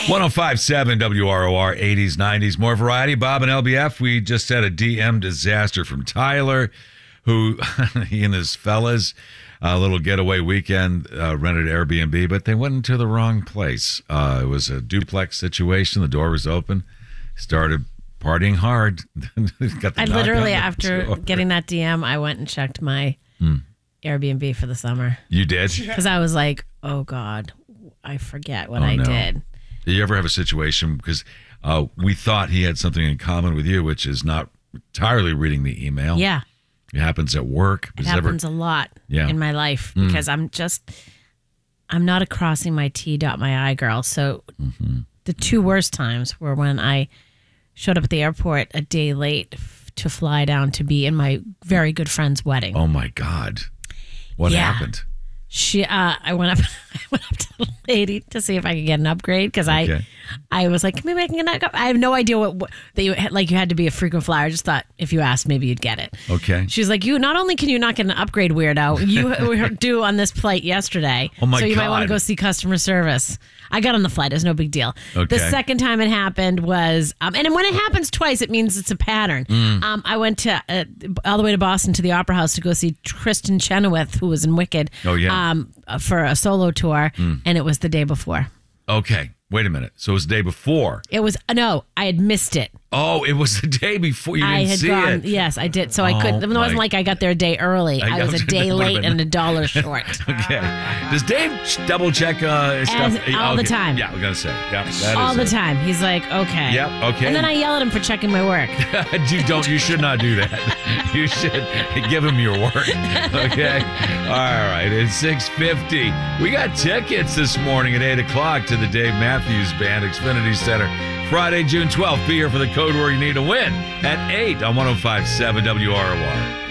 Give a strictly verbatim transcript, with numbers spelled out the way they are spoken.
oh five point seven W R O R, eighties, nineties, more variety. Bob and L B F, we just had a D M disaster from Tyler, who, he and his fellas, a little getaway weekend, uh, rented Airbnb, but they went into the wrong place. Uh, it was a duplex situation. The door was open. Started partying hard. Got the I knock literally, on the after door. getting that D M, I went and checked my Hmm. Airbnb for the summer. You did? Because I was like, oh, God, I forget what Oh, I no. did. Did you ever have a situation, because uh, we thought he had something in common with you, which is not entirely reading the email. Yeah. It happens at work. It Does ever- happens a lot Yeah. in my life Mm. because I'm just, I'm not a crossing my T dot my I girl. So Mm-hmm. the two worst times were when I showed up at the airport a day late f- to fly down to be in my very good friend's wedding. Oh, my God. What Yeah. happened? She, uh, I went up, I went up to the lady to see if I could get an upgrade because Okay. I, I was like, maybe I can get an upgrade. I have no idea what, what that you had, like you had to be a frequent flyer. I just thought if you asked, maybe you'd get it. Okay. She was like, you not only can you not get an upgrade, weirdo, you were due on this flight yesterday. Oh, my So you might want to God. go see customer service. I got on the flight. It was no big deal. Okay. The second time it happened was, um, and when it happens twice, it means it's a pattern. Mm. Um, I went to uh, all the way to Boston to the Opera House to go see Kristen Chenoweth, who was in Wicked. Oh, yeah. Um, for a solo tour, Mm. and it was the day before. Okay. Wait a minute. So it was the day before. It was no, I had missed it. Oh, it was the day before. You didn't I had see gone. it. Yes, I did. So Oh, I couldn't. It my- wasn't like I got there a day early. I- I, was a day that would've late been- and a dollar short. Okay. Does Dave double check uh, stuff? As- all the Okay. time. Yeah, we're going to say. Yeah, that All is the it. time. He's like, okay. Yep, okay. And then I yell at him for checking my work. you don't. You should not do that. You should give him your work. Okay. All right. It's six fifty. We got tickets this morning at eight o'clock to the Dave Matthews Band, Xfinity Center. Friday, June twelfth. Be here for the code word you need to win at eight on one oh five point seven W R O R.